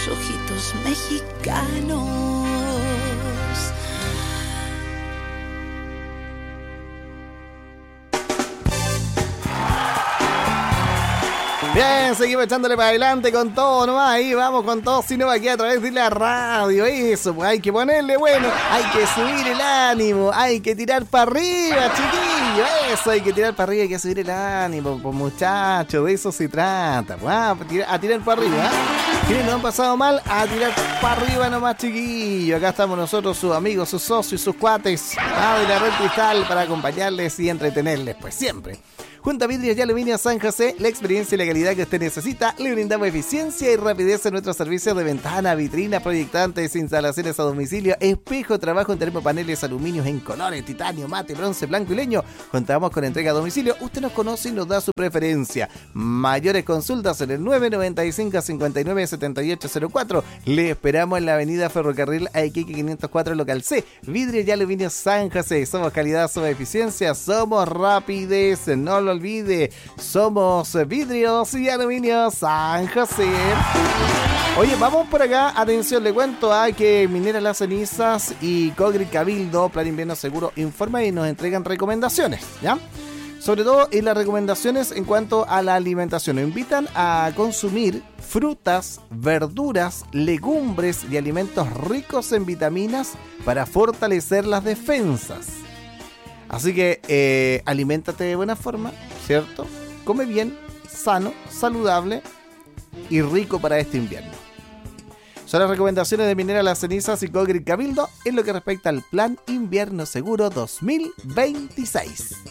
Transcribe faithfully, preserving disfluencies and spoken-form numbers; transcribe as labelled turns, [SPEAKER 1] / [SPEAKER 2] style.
[SPEAKER 1] tus ojitos mexicanos.
[SPEAKER 2] Bien, seguimos echándole para adelante con todo nomás, ahí vamos con todo, si no va aquí a través de la radio, eso, pues hay que ponerle bueno, hay que subir el ánimo, hay que tirar para arriba, chiquillos, eso, hay que tirar para arriba, hay que subir el ánimo, pues muchachos, de eso se trata, pues, ah, a, tirar, a tirar para arriba, ¿eh? ¿Quiénes nos han pasado mal? A tirar para arriba nomás, chiquillos, acá estamos nosotros, sus amigos, sus socios, sus cuates, ah, de la Red Cristal, para acompañarles y entretenerles, pues siempre. Junto a Vidrios y Aluminio San José, la experiencia y la calidad que usted necesita, le brindamos eficiencia y rapidez en nuestros servicios de ventana, vitrina, proyectantes, instalaciones a domicilio, espejo, trabajo en termopaneles, aluminios en colores, titanio, mate, bronce, blanco y leño. Contamos con entrega a domicilio. Usted nos conoce y nos da su preferencia. Mayores consultas en el nueve nueve cinco, cincuenta y nueve, setenta y ocho cero cuatro. Le esperamos en la avenida Ferrocarril a Iquique quinientos cuatro, local C. Vidrios y Aluminio San José. Somos calidad, somos eficiencia, somos rapidez. No lo olvide, somos Vidrios y Aluminio San José. Oye, vamos por acá, atención, le cuento a que Minera Las Cenizas y Cogri Cabildo, Plan Invierno Seguro, informa y nos entregan recomendaciones, ¿ya? Sobre todo en las recomendaciones en cuanto a la alimentación. Nos invitan a consumir frutas, verduras, legumbres y alimentos ricos en vitaminas para fortalecer las defensas. Así que eh, aliméntate de buena forma, ¿cierto? Come bien, sano, saludable y rico para este invierno. Son las recomendaciones de Minera Las Cenizas y Cogri Cabildo en lo que respecta al Plan Invierno Seguro dos mil veintiséis.